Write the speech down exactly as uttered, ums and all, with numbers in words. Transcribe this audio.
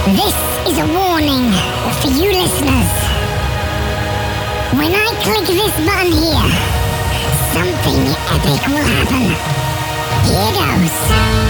This is a warning for you listeners. When I click this button here, something epic will happen. Here goes.